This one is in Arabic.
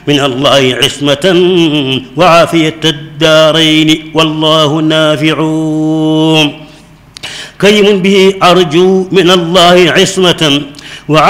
من الله عصمة وعافية الدارين والله نافع. كريم به أرجو من الله عصمة